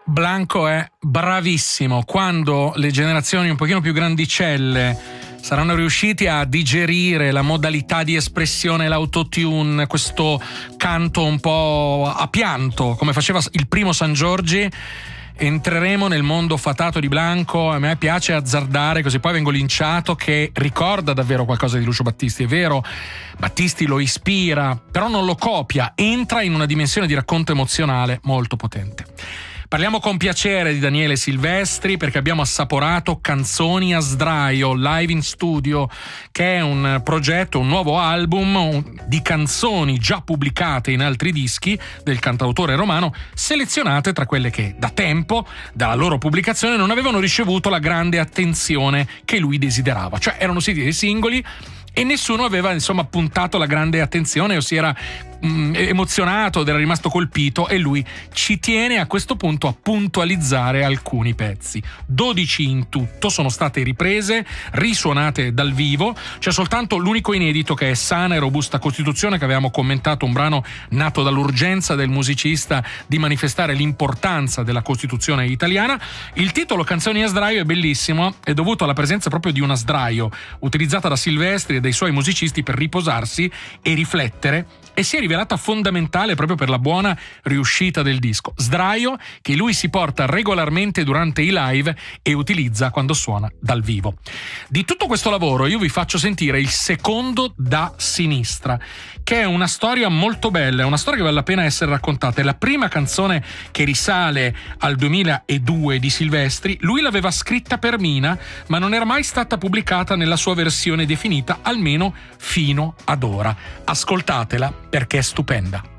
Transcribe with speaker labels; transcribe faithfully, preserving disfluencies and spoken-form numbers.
Speaker 1: Blanco è bravissimo. Quando le generazioni un pochino più grandicelle saranno riusciti a digerire la modalità di espressione, l'autotune, questo canto un po' a pianto, come faceva il primo San Giorgi, entreremo nel mondo fatato di Blanco. A me piace azzardare, così poi vengo linciato, che ricorda davvero qualcosa di Lucio Battisti. È vero, Battisti lo ispira, però non lo copia, entra in una dimensione di racconto emozionale molto potente. Parliamo con piacere di Daniele Silvestri perché abbiamo assaporato Canzoni a sdraio live in studio, che è un progetto, un nuovo album di canzoni già pubblicate in altri dischi del cantautore romano, selezionate tra quelle che da tempo, dalla loro pubblicazione, non avevano ricevuto la grande attenzione che lui desiderava. Cioè erano usciti dei singoli e nessuno aveva insomma puntato la grande attenzione o si era mh, emozionato ed era rimasto colpito, e lui ci tiene a questo punto a puntualizzare alcuni pezzi. dodici in tutto sono state riprese, risuonate dal vivo. C'è soltanto l'unico inedito, che è Sana e robusta Costituzione, che avevamo commentato, un brano nato dall'urgenza del musicista di manifestare l'importanza della Costituzione italiana. Il titolo Canzoni a sdraio è bellissimo, è dovuto alla presenza proprio di una sdraio utilizzata da Silvestri e dai suoi musicisti per riposarsi e riflettere, e si è rivelata fondamentale proprio per la buona riuscita del disco. Sdraio che lui si porta regolarmente durante i live e utilizza quando suona dal vivo. Di tutto questo lavoro io vi faccio sentire il secondo Da sinistra, che è una storia molto bella, è una storia che vale la pena essere raccontata. È la prima canzone che risale al duemiladue di Silvestri. Lui l'aveva scritta per Mina, ma non era mai stata pubblicata nella sua versione definita, almeno fino ad ora. Ascoltatela perché è stupenda.